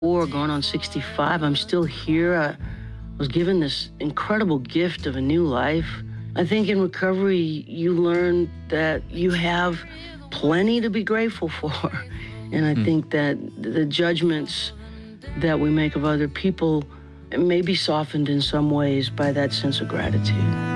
Or going on 65, I'm still here. I was given this incredible gift of a new life. I think in recovery, you learn that you have plenty to be grateful for. And I think that the judgments that we make of other people may be softened in some ways by that sense of gratitude.